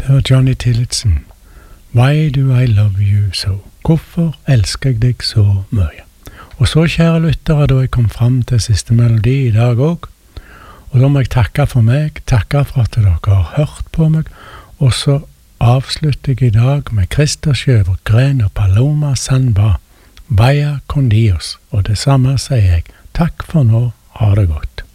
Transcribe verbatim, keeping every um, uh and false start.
Hør Johnny Tillotson. Why do I love you so? Hvorfor elsker jeg deg så mye? Og så, kjære lyttere, da jeg kom frem til siste melodi i dag også, og da må jeg takke for meg, takke for at dere har hørt på meg, og så avslutter jeg i dag med Christer Sjøvergren og Paloma Sanba, Vaya con Dios, og det samme sier jeg. Takk for nå, ha det godt.